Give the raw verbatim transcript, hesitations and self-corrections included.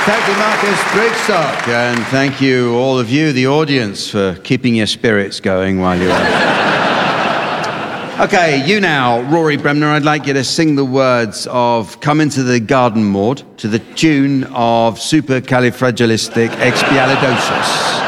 Thank you, Marcus Brigstock. And thank you, all of you, the audience, for keeping your spirits going while you're Okay, you now, Rory Bremner, I'd like you to sing the words of Come Into the Garden, Maud, to the tune of Supercalifragilisticexpialidocious.